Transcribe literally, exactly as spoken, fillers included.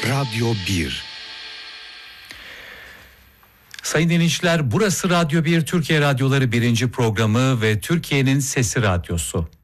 Radyo bir. Sayın dinleyiciler, burası Radyo bir, Türkiye Radyoları birinci programı ve Türkiye'nin Sesi Radyosu.